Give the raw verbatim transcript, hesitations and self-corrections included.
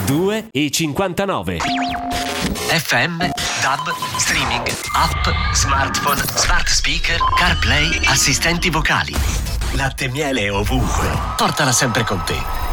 due e cinquantanove. F M, D A B, streaming, app, smartphone, smart speaker, CarPlay, assistenti vocali. Latte e miele ovunque. Portala sempre con te.